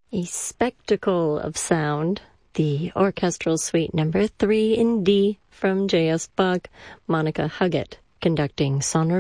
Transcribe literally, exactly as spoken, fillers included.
A spectacle of sound, the orchestral suite number three in D from J S. Bach, Monica Huggett conducting Sonor